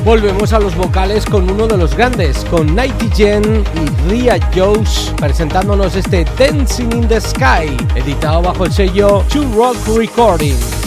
Volvemos a los vocales con uno de los grandes, con Nighty Jen y Ria Jones presentándonos este Dancing in the Sky, editado bajo el sello Two Rock Recording.